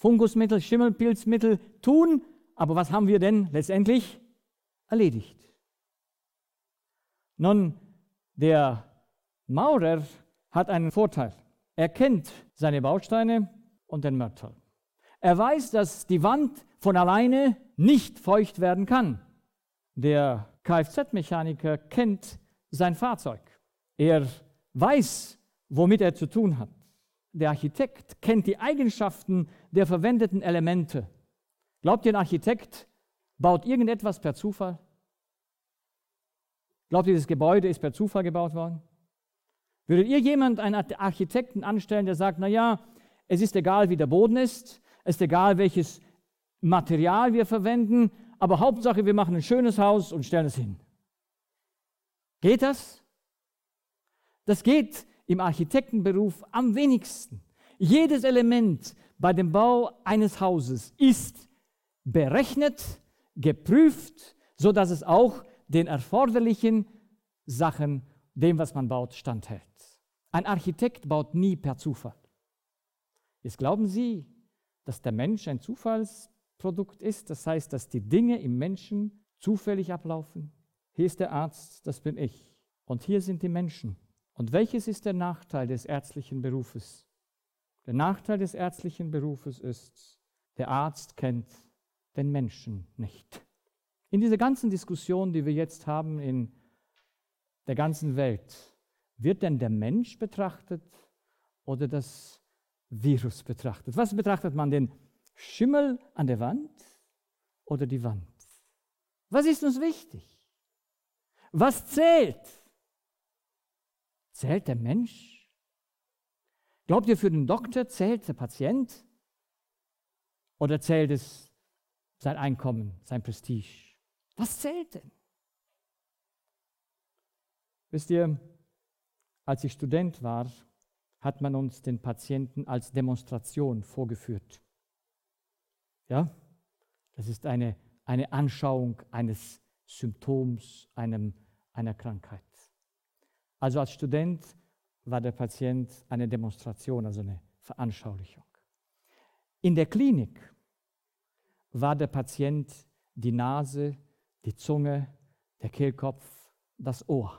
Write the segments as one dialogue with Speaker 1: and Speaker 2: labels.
Speaker 1: Fungusmittel, Schimmelpilzmittel tun, aber was haben wir denn letztendlich erledigt? Nun, der Maurer hat einen Vorteil. Er kennt seine Bausteine und den Mörtel. Er weiß, dass die Wand von alleine nicht feucht werden kann. Der Kfz-Mechaniker kennt sein Fahrzeug. Er weiß, womit er zu tun hat. Der Architekt kennt die Eigenschaften der verwendeten Elemente. Glaubt ihr, ein Architekt baut irgendetwas per Zufall? Glaubt ihr, das Gebäude ist per Zufall gebaut worden? Würdet ihr jemand, einen Architekten anstellen, der sagt, naja, es ist egal, wie der Boden ist, es ist egal, welches Material wir verwenden, aber Hauptsache, wir machen ein schönes Haus und stellen es hin. Geht das? Das geht im Architektenberuf am wenigsten. Jedes Element bei dem Bau eines Hauses ist berechnet, geprüft, sodass es auch den erforderlichen Sachen, dem, was man baut, standhält. Ein Architekt baut nie per Zufall. Jetzt glauben Sie, dass der Mensch ein Zufallsprodukt ist? Das heißt, dass die Dinge im Menschen zufällig ablaufen? Hier ist der Arzt, das bin ich. Und hier sind die Menschen. Und welches ist der Nachteil des ärztlichen Berufes? Der Nachteil des ärztlichen Berufes ist, der Arzt kennt den Menschen nicht. In dieser ganzen Diskussion, die wir jetzt haben in der ganzen Welt, wird denn der Mensch betrachtet oder das Virus betrachtet? Was betrachtet man, den Schimmel an der Wand oder die Wand? Was ist uns wichtig? Was zählt? Zählt der Mensch? Glaubt ihr, für den Doktor zählt der Patient? Oder zählt es sein Einkommen, sein Prestige? Was zählt denn? Wisst ihr, als ich Student war, hat man uns den Patienten als Demonstration vorgeführt. Ja? Das ist eine Anschauung eines Symptoms, einer Krankheit. Also als Student war der Patient eine Demonstration, also eine Veranschaulichung. In der Klinik war der Patient die Nase, die Zunge, der Kehlkopf, das Ohr.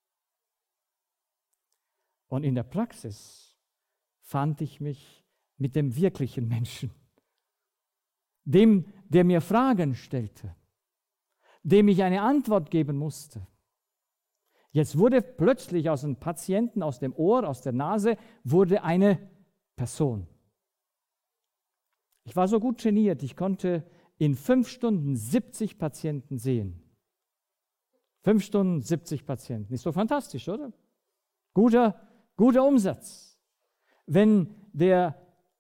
Speaker 1: Und in der Praxis fand ich mich mit dem wirklichen Menschen, dem, der mir Fragen stellte, dem ich eine Antwort geben musste. Jetzt wurde plötzlich aus dem Patienten, aus dem Ohr, aus der Nase, wurde eine Person. Ich war so gut trainiert, ich konnte in 5 Stunden 70 Patienten sehen. 5 Stunden 70 Patienten. Ist doch fantastisch, oder? Guter Umsatz. Wenn der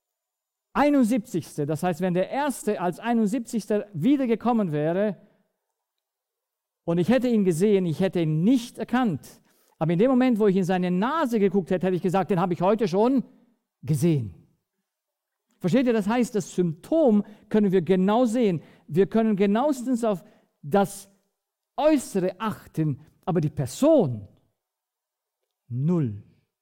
Speaker 1: 71., das heißt, wenn der Erste als 71. wiedergekommen wäre und ich hätte ihn gesehen, ich hätte ihn nicht erkannt, aber in dem Moment, wo ich in seine Nase geguckt hätte, hätte ich gesagt, den habe ich heute schon gesehen. Versteht ihr? Das heißt, das Symptom können wir genau sehen. Wir können genauestens auf das Äußere achten, aber die Person null.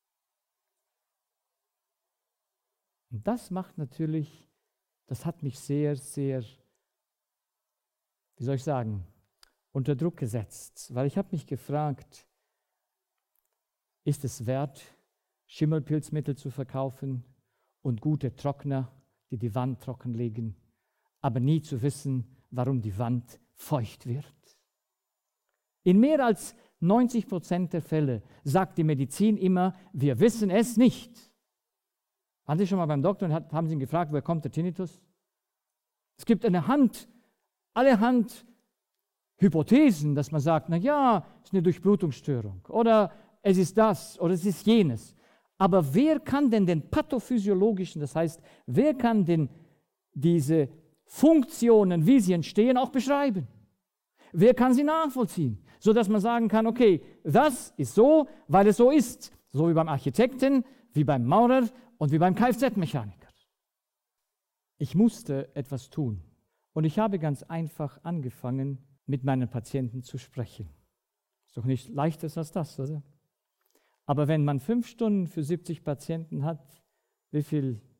Speaker 1: Und das macht natürlich, das hat mich sehr, sehr, wie soll ich sagen, unter Druck gesetzt, weil ich habe mich gefragt, ist es wert, Schimmelpilzmittel zu verkaufen und gute Trockner, die die Wand trockenlegen, aber nie zu wissen, warum die Wand feucht wird? In mehr als 90% der Fälle sagt die Medizin immer, wir wissen es nicht. Waren Sie schon mal beim Doktor und haben Sie ihn gefragt, woher kommt der Tinnitus? Es gibt allerhand Hypothesen, dass man sagt, na ja, es ist eine Durchblutungsstörung oder es ist das oder es ist jenes. Aber wer kann denn den pathophysiologischen, das heißt, wer kann denn diese Funktionen, wie sie entstehen, auch beschreiben? Wer kann sie nachvollziehen? Sodass man sagen kann, okay, das ist so, weil es so ist. So wie beim Architekten, wie beim Maurer und wie beim Kfz-Mechaniker. Ich musste etwas tun. Und ich habe ganz einfach angefangen, mit meinen Patienten zu sprechen. Ist doch nicht leichter als das, oder? Aber wenn man 5 Stunden für 70 Patienten hat, wie viel